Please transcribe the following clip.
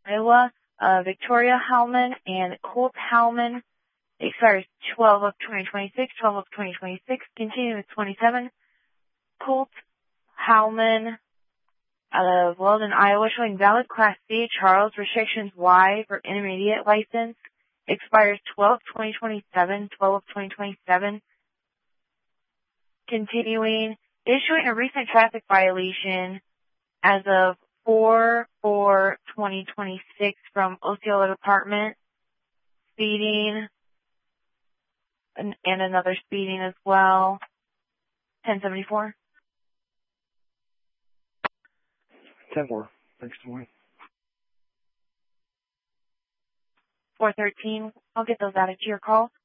Iowa, Victoria Howman and Colt Howman. Expires 12 of 2026, 12 of 2026, continuing with 27. Colt Howman out of Weldon, Iowa, showing valid Class C, Charles, restrictions Y for intermediate license. Expires 12 of 2027, 12 of 2027. Continuing, issuing a recent traffic violation as of 4/4/2026 from Osceola Department. Speeding. And another speeding as well. 1074. 10-4. Thanks, Des Moines. 413. I'll get those added to your call.